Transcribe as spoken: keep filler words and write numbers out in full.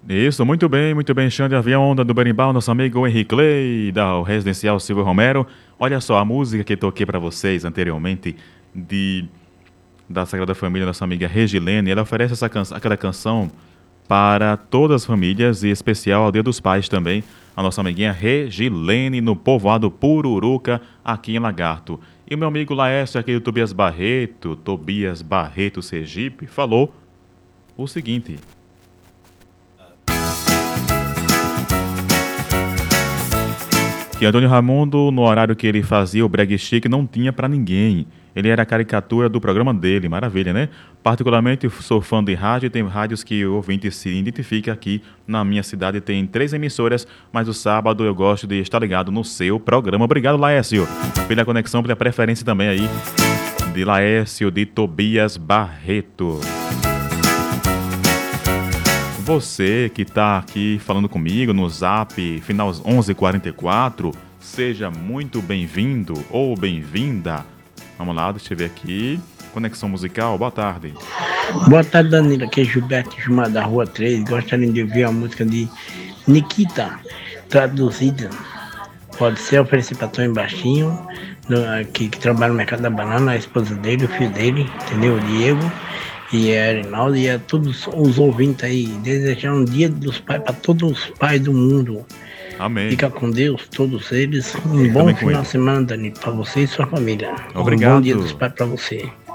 Isso, muito bem, muito bem, Xande Avião, Onda do Berimbau, nosso amigo Henrique Clay, da Residencial Silvio Romero. Olha só, a música que toquei para vocês anteriormente, de da Sagrada Família, nossa amiga Regilene, ela oferece essa can aquela canção para todas as famílias, e em especial ao Dia dos Pais também, a nossa amiguinha Regilene, no povoado Pururuca, aqui em Lagarto. E o meu amigo Laércio, aqui do Tobias Barreto, Tobias Barreto Sergipe, falou o seguinte: que Antônio Raimundo, no horário que ele fazia o brag chic, não tinha pra ninguém. Ele era a caricatura do programa dele, maravilha, né? Particularmente sou fã de rádio, tem rádios que o ouvinte se identifica. Aqui na minha cidade tem três emissoras, mas o sábado eu gosto de estar ligado no seu programa. Obrigado, Laércio, pela conexão, pela preferência também aí de Laércio de Tobias Barreto. Você que está aqui falando comigo no Zap, final onze e quarenta e quatro, seja muito bem-vindo ou bem-vinda. Vamos lá, deixa eu ver aqui. Conexão musical, boa tarde. Boa tarde, Danilo. Aqui é Gilberto Gilmar da Rua três. Gostaria de ouvir a música de Nikita, traduzida. Pode ser oferecer para Tony Baixinho, no, que, que trabalha no mercado da banana, a esposa dele, o filho dele, entendeu? O Diego. E a Arinaldo e a todos os ouvintes aí, desejar um dia dos pais para todos os pais do mundo. Amém. Fica com Deus, todos eles. Um bom final de semana, Danilo, para você e sua família. Obrigado. Um bom dia dos pais para você.